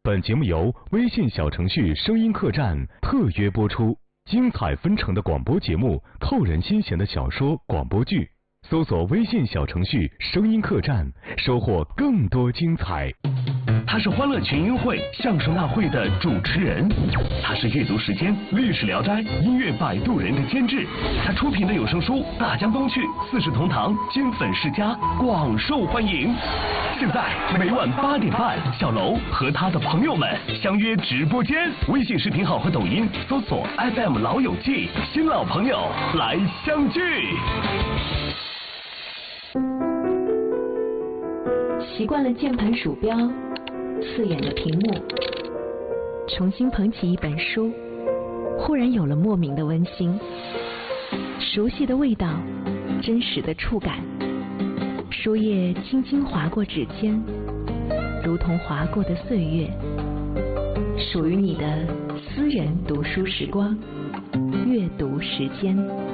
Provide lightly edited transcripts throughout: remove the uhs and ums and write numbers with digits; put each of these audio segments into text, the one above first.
本节目由微信小程序声音客栈特约播出，精彩纷呈的广播节目，扣人心弦的小说广播剧，搜索微信小程序声音客栈，收获更多精彩。 他是欢乐群英会相声大会的主持人，他是阅读时间历史聊斋音乐摆渡人的监制，他出品的有声书《大江东去》《四世同堂》金粉世家广受欢迎。现在每晚8点半，小楼和他的朋友们相约直播间，微信视频号和抖音搜索 FM 老友记，新老朋友来相聚。 习惯了键盘鼠标刺眼的屏幕，重新捧起一本书，忽然有了莫名的温馨，熟悉的味道，真实的触感，书页轻轻划过指尖，如同划过的岁月，属于你的私人读书时光，阅读时间。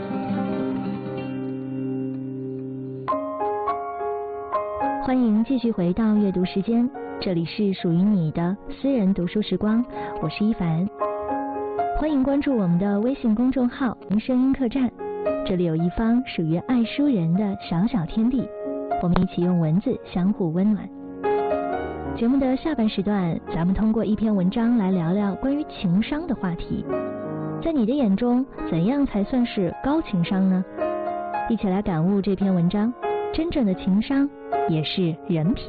欢迎继续回到阅读时间，这里是属于你的私人读书时光，我是一凡。欢迎关注我们的微信公众号声音客栈，这里有一方属于爱书人的小小天地，我们一起用文字相互温暖。节目的下半时段，咱们通过一篇文章来聊聊关于情商的话题。在你的眼中，怎样才算是高情商呢？一起来感悟这篇文章，真正的情商也是人品。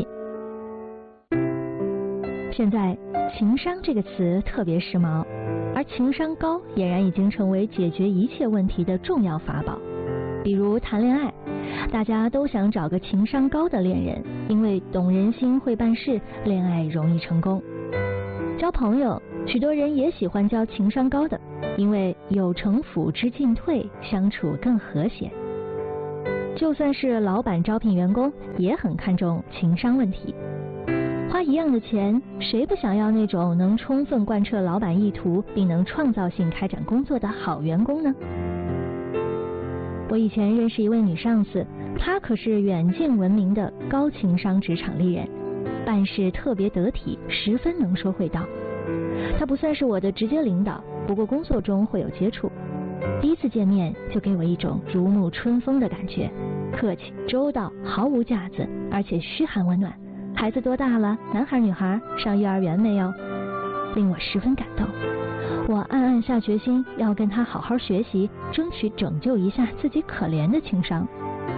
现在情商这个词特别时髦，而情商高俨然已经成为解决一切问题的重要法宝。比如谈恋爱，大家都想找个情商高的恋人，因为懂人心会办事，恋爱容易成功。交朋友，许多人也喜欢交情商高的，因为有城府知进退，相处更和谐。就算是老板招聘员工，也很看重情商问题。花一样的钱，谁不想要那种能充分贯彻老板意图，并能创造性开展工作的好员工呢？我以前认识一位女上司，她可是远近闻名的高情商职场丽人，办事特别得体，十分能说会道。她不算是我的直接领导，不过工作中会有接触。第一次见面就给我一种如沐春风的感觉，客气周到，毫无架子，而且嘘寒问暖。孩子多大了？男孩女孩？上幼儿园没有？令我十分感动。我暗暗下决心要跟他好好学习，争取拯救一下自己可怜的情商。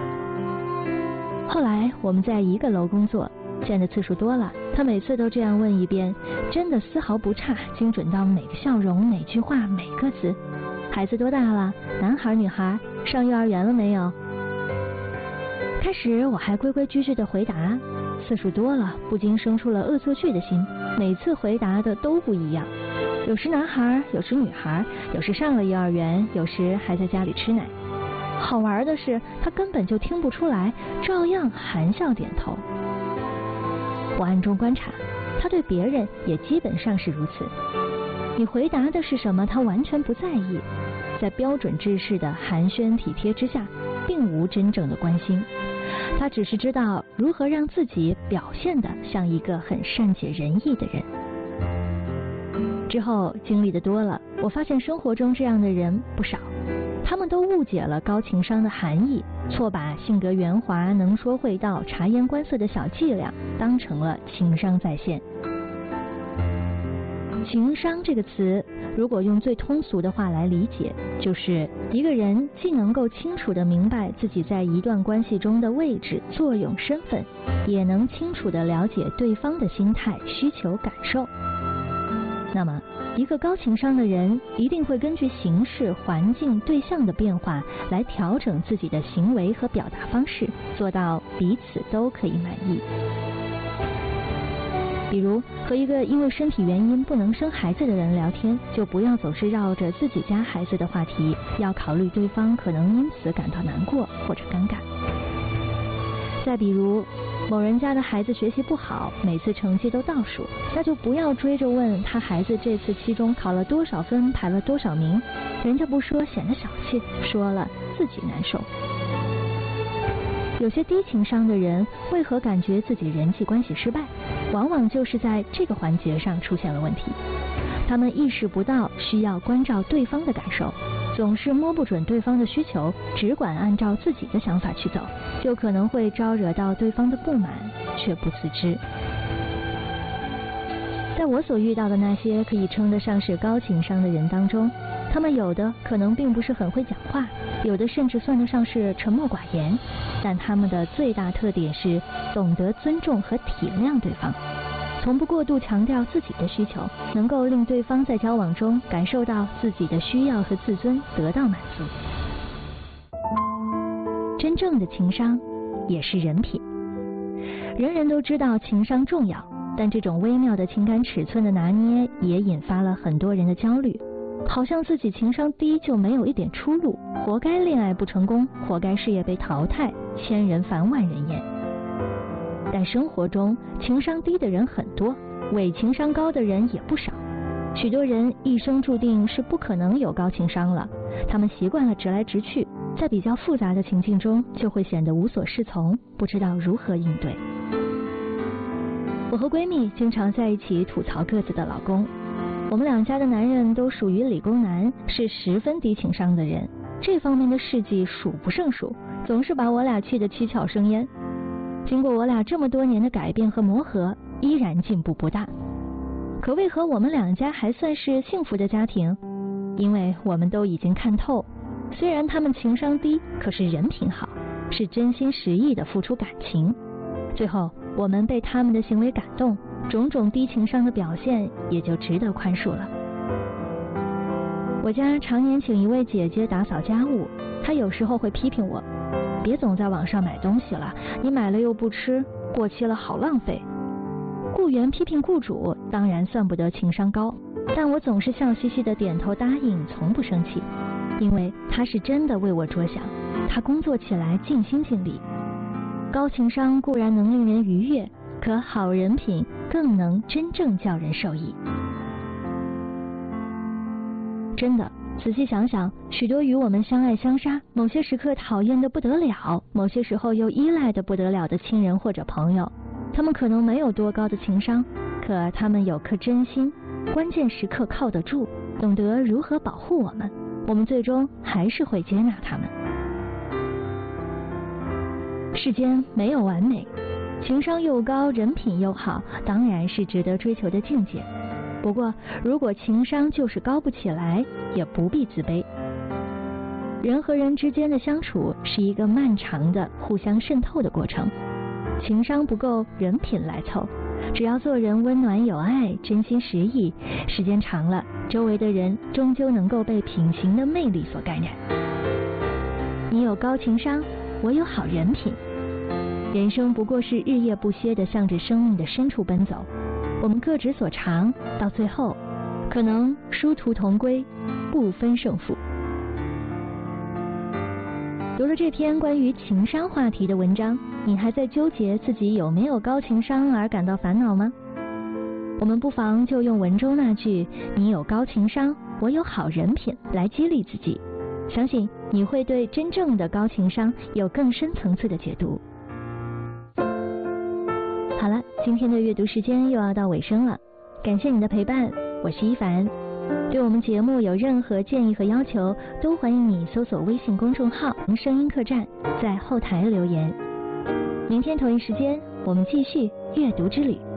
后来我们在一个楼工作，见的次数多了，他每次都这样问一遍，真的丝毫不差，精准到每个笑容、每句话、每个字。孩子多大了？男孩女孩？上幼儿园了没有？开始我还规规矩矩的回答，次数多了，不禁生出了恶作剧的心，每次回答的都不一样，有时男孩，有时女孩，有时上了幼儿园，有时还在家里吃奶。好玩的是，他根本就听不出来，照样含笑点头。我暗中观察，他对别人也基本上是如此。你回答的是什么，他完全不在意，在标准制式的寒暄体贴之下，并无真正的关心。他只是知道如何让自己表现得像一个很善解人意的人。之后经历的多了，我发现生活中这样的人不少，他们都误解了高情商的含义，错把性格圆滑、能说会道、察言观色的小伎俩当成了情商在线。情商这个词，如果用最通俗的话来理解，就是一个人既能够清楚地明白自己在一段关系中的位置、作用、身份，也能清楚地了解对方的心态、需求、感受。那么，一个高情商的人一定会根据形势、环境、对象的变化来调整自己的行为和表达方式，做到彼此都可以满意。比如和一个因为身体原因不能生孩子的人聊天，就不要总是绕着自己家孩子的话题，要考虑对方可能因此感到难过或者尴尬。再比如某人家的孩子学习不好，每次成绩都倒数，那就不要追着问他孩子这次期中考了多少分，排了多少名，人家不说显得小气，说了自己难受。有些低情商的人为何感觉自己人际关系失败？ 往往就是在这个环节上出现了问题。他们意识不到需要关照对方的感受，总是摸不准对方的需求，只管按照自己的想法去走，就可能会招惹到对方的不满，却不自知。在我所遇到的那些可以称得上是高情商的人当中，他们有的可能并不是很会讲话，有的甚至算得上是沉默寡言，但他们的最大特点是懂得尊重和体谅对方，从不过度强调自己的需求，能够令对方在交往中感受到自己的需要和自尊得到满足。真正的情商也是人品。人人都知道情商重要，但这种微妙的情感尺寸的拿捏也引发了很多人的焦虑，好像自己情商低就没有一点出路，活该恋爱不成功，活该事业被淘汰，千人烦万人厌。但生活中情商低的人很多，伪情商高的人也不少。许多人一生注定是不可能有高情商了，他们习惯了直来直去，在比较复杂的情境中就会显得无所适从，不知道如何应对。我和闺蜜经常在一起吐槽各自的老公，我们两家的男人都属于理工男，是十分低情商的人，这方面的事迹数不胜数，总是把我俩气得七窍生烟。经过我俩这么多年的改变和磨合，依然进步不大。可为何我们两家还算是幸福的家庭？因为我们都已经看透，虽然他们情商低，可是人品好，是真心实意的付出感情。最后我们被他们的行为感动，种种低情商的表现也就值得宽恕了。我家常年请一位姐姐打扫家务，她有时候会批评我，别总在网上买东西了，你买了又不吃，过期了好浪费。雇员批评雇主当然算不得情商高，但我总是笑嘻嘻的点头答应，从不生气，因为他是真的为我着想，他工作起来尽心尽力。高情商固然能令人愉悦，可好人品更能真正叫人受益。真的，仔细想想，许多与我们相爱相杀，某些时刻讨厌的不得了，某些时候又依赖的不得了的亲人或者朋友，他们可能没有多高的情商，可他们有颗真心，关键时刻靠得住，懂得如何保护我们，我们最终还是会接纳他们。世间没有完美，情商又高，人品又好，当然是值得追求的境界。不过，如果情商就是高不起来，也不必自卑。人和人之间的相处是一个漫长的互相渗透的过程，情商不够，人品来凑。只要做人温暖有爱，真心实意，时间长了，周围的人终究能够被品行的魅力所感染。你有高情商，我有好人品。人生不过是日夜不歇地向着生命的深处奔走，我们各执所长，到最后可能殊途同归，不分胜负。读了这篇关于情商话题的文章，你还在纠结自己有没有高情商而感到烦恼吗？我们不妨就用文中那句“你有高情商，我有好人品”来激励自己，相信你会对真正的高情商有更深层次的解读。好了，今天的阅读时间又要到尾声了，感谢你的陪伴，我是一凡。对我们节目有任何建议和要求，都欢迎你搜索微信公众号声音客栈，在后台留言。明天同一时间，我们继续阅读之旅。